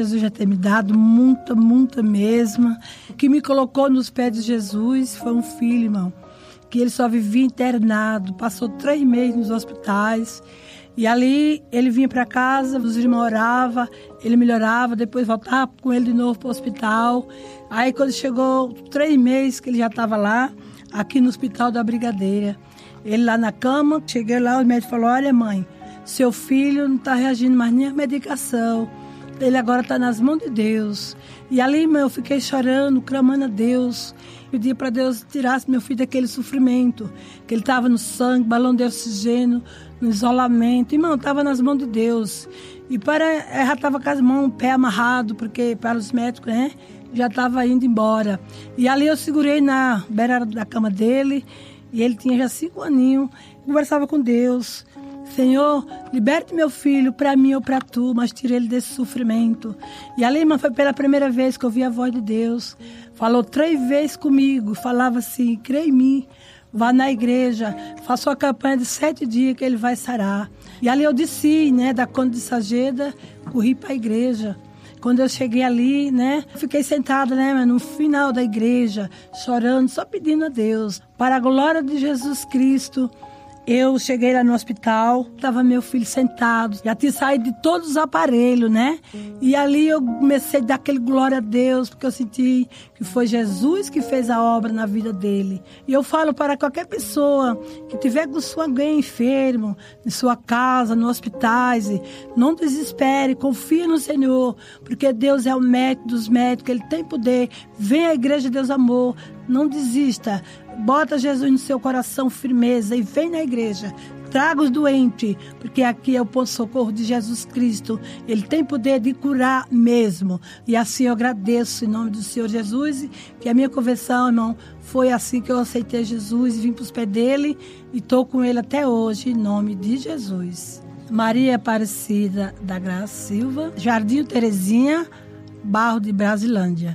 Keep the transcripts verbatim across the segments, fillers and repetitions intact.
Jesus já tem me dado muita, muita mesmo. O que me colocou nos pés de Jesus foi um filho, irmão, que ele só vivia internado, passou três meses nos hospitais. E ali ele vinha para casa, os irmãos oravam, ele melhorava, depois voltava com ele de novo para o hospital. Aí quando chegou três meses que ele já estava lá, aqui no Hospital da Brigadeira, ele lá na cama, cheguei lá, o médico falou: olha mãe, seu filho não está reagindo mais nem à medicação, ele agora está nas mãos de Deus. E ali eu fiquei chorando, clamando a Deus, pedi para Deus tirasse meu filho daquele sofrimento, que ele estava no sangue, balão de oxigênio, no isolamento. Irmão, estava nas mãos de Deus. E para, já estava com as mãos, o pé amarrado, porque para os médicos, né, já estava indo embora. E ali eu segurei na beira da cama dele, e ele tinha já cinco aninhos, conversava com Deus: Senhor, liberte meu filho para mim ou para tu, mas tire ele desse sofrimento. E ali, irmã, foi pela primeira vez que eu ouvi a voz de Deus. Falou três vezes comigo, falava assim: crê em mim, vá na igreja, faça uma campanha de sete dias que ele vai sarar. E ali eu desci, né, da Conde de Sageda, corri para a igreja. Quando eu cheguei ali, né, fiquei sentada, né, no final da igreja, chorando, só pedindo a Deus, para a glória de Jesus Cristo. Eu cheguei lá no hospital, estava meu filho sentado, já tinha saído de todos os aparelhos, né? E ali eu comecei a dar aquele glória a Deus, porque eu senti que foi Jesus que fez a obra na vida dele. E eu falo para qualquer pessoa que tiver com sua alguém enfermo, em sua casa, no hospitais, não desespere, confie no Senhor, porque Deus é o médico dos médicos, Ele tem poder. Vem à igreja Deus Amor, não desista. Bota Jesus no seu coração, firmeza, e vem na igreja. Traga os doentes, porque aqui é o ponto de socorro de Jesus Cristo. Ele tem poder de curar mesmo. E assim eu agradeço em nome do Senhor Jesus, que a minha conversão, irmão, foi assim que eu aceitei Jesus, vim para os pés dele e estou com ele até hoje, em nome de Jesus. Maria Aparecida da Graça Silva, Jardim Terezinha, bairro de Brasilândia.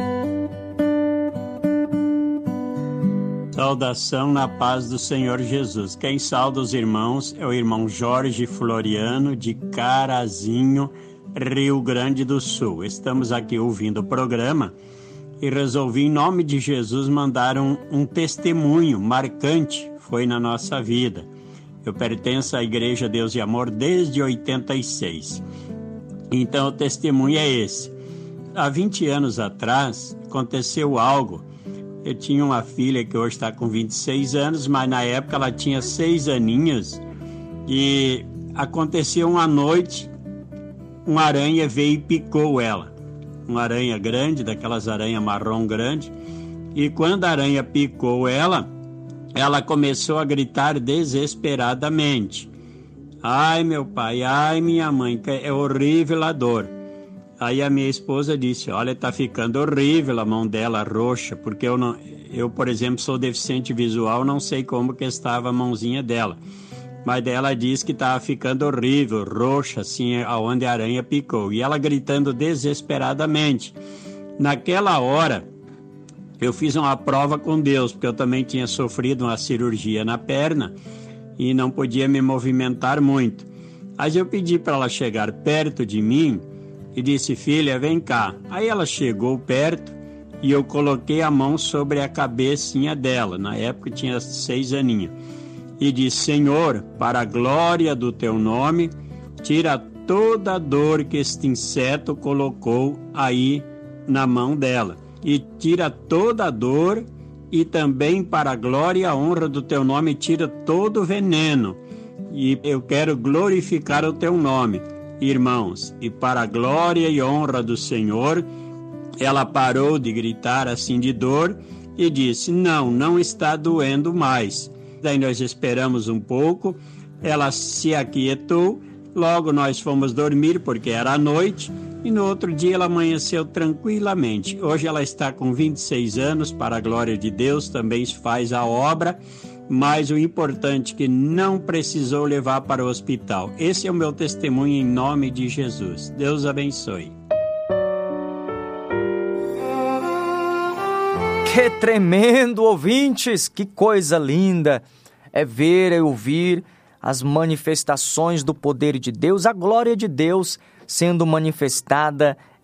Saudação na paz do Senhor Jesus. Quem sauda os irmãos é o irmão Jorge Floriano, de Carazinho, Rio Grande do Sul. Estamos aqui ouvindo o programa e resolvi, em nome de Jesus, mandar um, um testemunho marcante, foi na nossa vida. Eu pertenço à Igreja Deus e Amor desde oitenta e seis. Então o testemunho é esse. Há vinte anos atrás aconteceu algo. Eu tinha uma filha que hoje está com vinte e seis anos, mas na época ela tinha seis aninhos, e aconteceu uma noite, uma aranha veio e picou ela. Uma aranha grande, daquelas aranhas marrom grande, e quando a aranha picou ela, ela começou a gritar desesperadamente: ai meu pai, ai minha mãe, é horrível a dor. Aí a minha esposa disse: olha, tá ficando horrível a mão dela roxa, porque eu, não, eu, por exemplo, sou deficiente visual, não sei como que estava a mãozinha dela. Mas ela disse que estava ficando horrível, roxa, assim, aonde a aranha picou. E ela gritando desesperadamente. Naquela hora, eu fiz uma prova com Deus, porque eu também tinha sofrido uma cirurgia na perna e não podia me movimentar muito. Mas eu pedi para ela chegar perto de mim e disse: filha, vem cá. Aí ela chegou perto e eu coloquei a mão sobre a cabecinha dela. Na época tinha seis aninhos. E disse: Senhor, para a glória do teu nome, tira toda a dor que este inseto colocou aí na mão dela. E tira toda a dor, e também para a glória e a honra do teu nome, tira todo o veneno. E eu quero glorificar o teu nome. Irmãos, e para a glória e honra do Senhor, ela parou de gritar assim de dor e disse: não, não está doendo mais. Daí nós esperamos um pouco, ela se aquietou, logo nós fomos dormir porque era noite, e no outro dia ela amanheceu tranquilamente. Hoje ela está com vinte e seis anos, para a glória de Deus, também faz a obra. Mas o importante é que não precisou levar para o hospital. Esse é o meu testemunho em nome de Jesus. Deus abençoe. Que tremendo, ouvintes! Que coisa linda é ver e ouvir as manifestações do poder de Deus, a glória de Deus sendo manifestada